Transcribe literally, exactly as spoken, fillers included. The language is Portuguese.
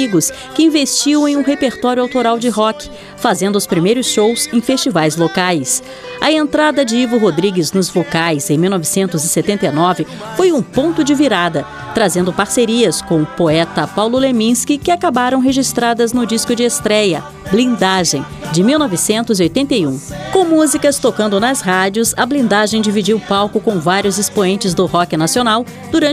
amigos que investiam em um repertório autoral de rock, fazendo os primeiros shows em festivais locais. A entrada de Ivo Rodrigues nos vocais em mil novecentos e setenta e nove foi um ponto de virada, trazendo parcerias com o poeta Paulo Leminski, que acabaram registradas no disco de estreia, Blindagem, de mil novecentos e oitenta e um. Com músicas tocando nas rádios, a Blindagem dividiu o palco com vários expoentes do rock nacional durante